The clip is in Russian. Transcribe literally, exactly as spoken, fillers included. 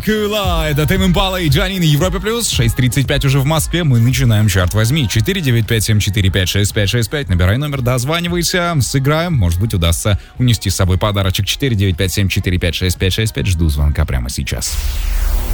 Дракула, это Тим Импала и Джани на Европе плюс. шесть тридцать пять уже в Москве, мы начинаем чарт. Возьми четыре девять пять семь четыре пять шесть пять шесть пять. Набирай номер, дозванивайся, сыграем. Может быть, удастся унести с собой подарочек. Четыре девять пять семь четыре пять шесть пять шесть пять. Жду звонка прямо сейчас.